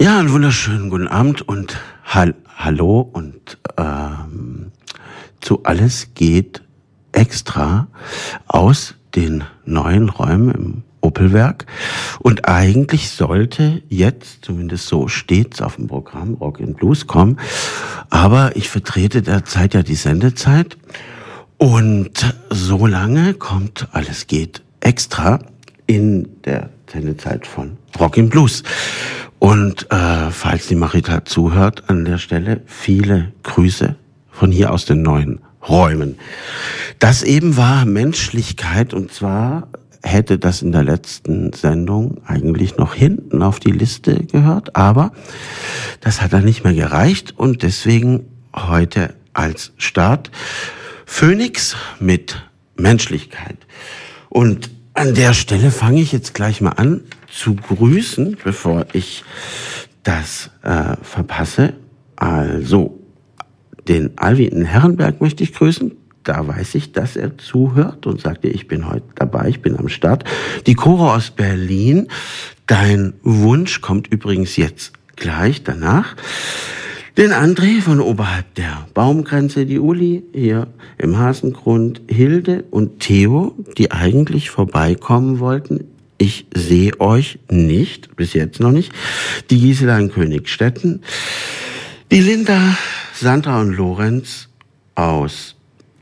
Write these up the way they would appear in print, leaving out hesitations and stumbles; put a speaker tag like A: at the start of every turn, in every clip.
A: Ja, einen wunderschönen guten Abend und hallo und zu Alles geht extra aus den neuen Räumen im Opelwerk. Und eigentlich sollte jetzt, zumindest so steht's auf dem Programm, Rock and Blues kommen. Aber ich vertrete derzeit ja die Sendezeit. Und so lange kommt Alles geht extra in der Sendezeit von Rock and Blues. Und falls die Marita zuhört, an der Stelle viele Grüße von hier aus den neuen Räumen. Das eben war Menschlichkeit, und zwar hätte das in der letzten Sendung eigentlich noch hinten auf die Liste gehört, aber das hat dann nicht mehr gereicht und deswegen heute als Start Phoenix mit Menschlichkeit. Und an der Stelle fange ich jetzt gleich mal an zu grüßen, bevor ich das verpasse. Also, den Alwin Herrenberg möchte ich grüßen. Da weiß ich, dass er zuhört und sagte, ich bin heute dabei, ich bin am Start. Die Cora aus Berlin, dein Wunsch kommt übrigens jetzt gleich danach. Den André von oberhalb der Baumgrenze, die Uli hier im Hasengrund, Hilde und Theo, die eigentlich vorbeikommen wollten. Ich sehe euch nicht, bis jetzt noch nicht. Die Gisela in Königstetten, die Linda, Sandra und Lorenz aus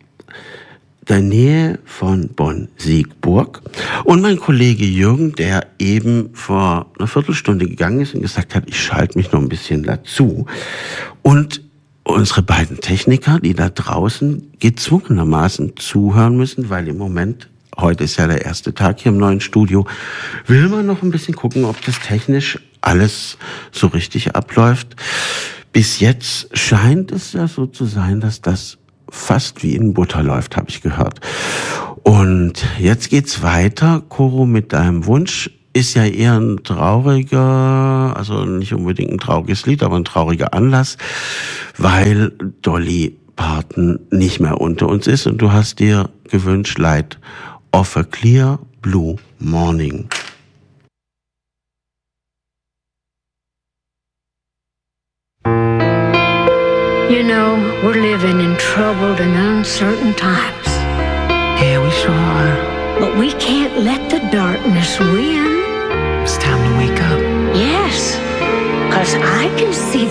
A: der Nähe von Bonn-Siegburg und mein Kollege Jürgen, der eben vor einer Viertelstunde gegangen ist und gesagt hat, ich schalte mich noch ein bisschen dazu. Und unsere beiden Techniker, die da draußen gezwungenermaßen zuhören müssen, weil im Moment, heute ist ja der erste Tag hier im neuen Studio, will man noch ein bisschen gucken, ob das technisch alles so richtig abläuft. Bis jetzt scheint es ja so zu sein, dass das fast wie in Butter läuft, habe ich gehört. Und jetzt geht's weiter. Coro, mit deinem Wunsch ist ja eher ein trauriger, also nicht unbedingt ein trauriges Lied, aber ein trauriger Anlass, weil Dolly Parton nicht mehr unter uns ist und du hast dir gewünscht Light of a Clear Blue Morning.
B: You know, we're living in troubled and uncertain times.
C: Yeah, we sure are.
B: But we can't let the darkness win.
C: It's time to wake up.
B: Yes, 'cause I can see